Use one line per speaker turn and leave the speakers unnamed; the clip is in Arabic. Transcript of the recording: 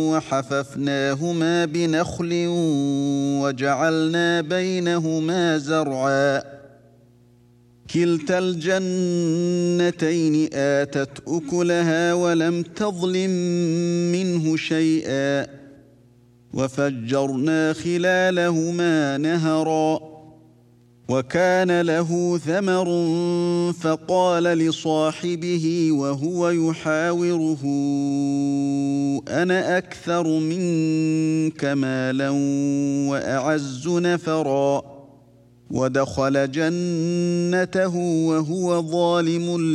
وحففناهما بنخل وجعلنا بينهما زرعا كلتا الجنتين آتت أكلها ولم تظلم منه شيئا وفجرنا خلالهما نهرا وكان له ثمر فقال لصاحبه وهو يحاوره أنا أكثر منك مالا وأعز نفرا ودخل جنته وهو ظالم